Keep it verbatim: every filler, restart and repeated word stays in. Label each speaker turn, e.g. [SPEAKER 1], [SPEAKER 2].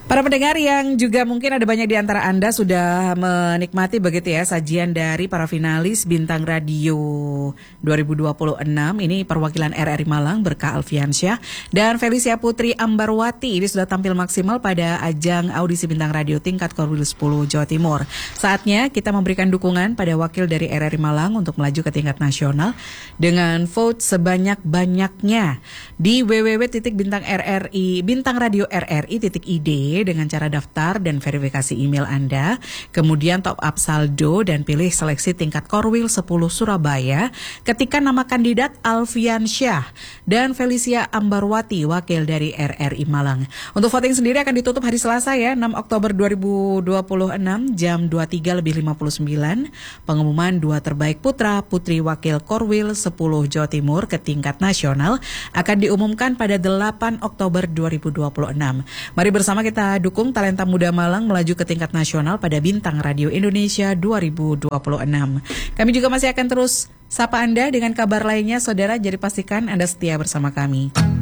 [SPEAKER 1] Para pendengar yang juga mungkin ada banyak di antara Anda sudah menikmati begitu ya sajian dari para finalis Bintang Radio dua ribu dua puluh enam. Ini perwakilan R R I Malang Berkah Alfiansyah dan Felicia Putri Ambarwati. Ini sudah tampil maksimal pada ajang audisi Bintang Radio tingkat Korwil sepuluh Jawa Timur. Saatnya kita memberikan dukungan pada wakil dari R R I Malang untuk melaju ke tingkat nasional dengan vote sebanyak-banyaknya di w w w titik bintang r r i bintang radio r r i titik i d dengan cara daftar dan verifikasi email Anda, kemudian top up saldo dan pilih seleksi tingkat Korwil sepuluh Surabaya, ketika nama kandidat Alfiansyah dan Felicia Ambarwati, wakil dari R R I Malang. Untuk voting sendiri akan ditutup hari Selasa ya, enam Oktober dua ribu dua puluh enam jam dua puluh tiga lebih lima puluh sembilan. Pengumuman dua terbaik putra putri wakil Korwil sepuluh Jawa Timur ke tingkat nasional akan diumumkan pada delapan Oktober dua ribu dua puluh enam. Mari bersama kita dukung talenta muda Malang melaju ke tingkat nasional pada Bintang Radio Indonesia dua ribu dua puluh enam. Kami juga masih akan terus sapa Anda dengan kabar lainnya, saudara. Jadi pastikan Anda setia bersama kami.